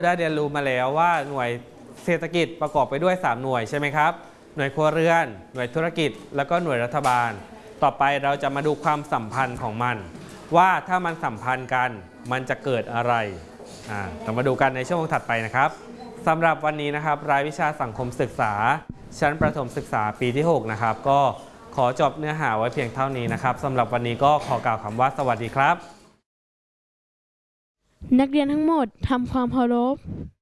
ได้เรียนรู้มาแล้วว่าหน่วยเศรษฐกิจประกอบไปด้วย3หน่วยใช่ไหมครับหน่วยครัวเรือนหน่วยธุรกิจแล้วก็หน่วยรัฐบาลต่อไปเราจะมาดูความสัมพันธ์ของมันว่าถ้ามันสัมพันธ์กันมันจะเกิดอะไรเรามาดูกันในช่วงถัดไปนะครับสำหรับวันนี้นะครับรายวิชาสังคมศึกษาชั้นประถมศึกษาปีที่6นะครับก็ขอจบเนื้อหาไว้เพียงเท่านี้นะครับสำหรับวันนี้ก็ขอกล่าวคำว่าสวัสดีครับนักเรียนทั้งหมดทำความเคารพ